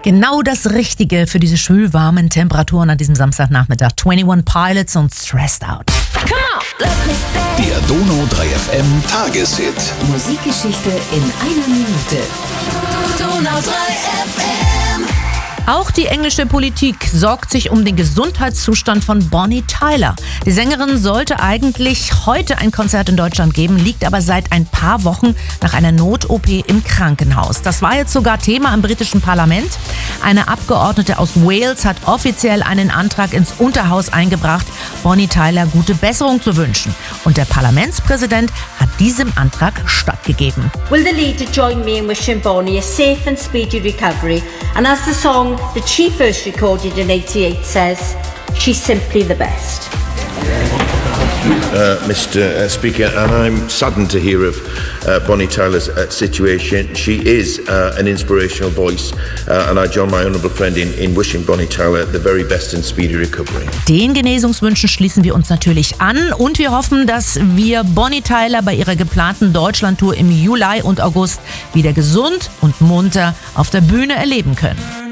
Genau das Richtige für diese schwülwarmen Temperaturen an diesem Samstagnachmittag. 21 Pilots und Stressed Out. Come on, let me say. Der Donau 3 FM Tageshit. Musikgeschichte in einer Minute. Donau 3 FM. Auch die englische Politik sorgt sich um den Gesundheitszustand von Bonnie Tyler. Die Sängerin sollte eigentlich heute ein Konzert in Deutschland geben, liegt aber seit ein paar Wochen nach einer Not-OP im Krankenhaus. Das war jetzt sogar Thema im britischen Parlament. Eine Abgeordnete aus Wales hat offiziell einen Antrag ins Unterhaus eingebracht, Bonnie Tyler gute Besserung zu wünschen. Und der Parlamentspräsident hat diesem Antrag stattgegeben. Will the leader join me in wishing Bonnie a safe and speedy recovery? And as the song that she first recorded in '88 says, she's simply the best. Mr. Speaker, and I'm saddened to hear of Bonnie Tyler's situation. She is an inspirational voice, and I join my honourable friend in wishing Bonnie Tyler the very best and speedy recovery. Den Genesungswünschen schließen wir uns natürlich an und wir hoffen, dass wir Bonnie Tyler bei ihrer geplanten Deutschlandtour im Juli und August wieder gesund und munter auf der Bühne erleben können.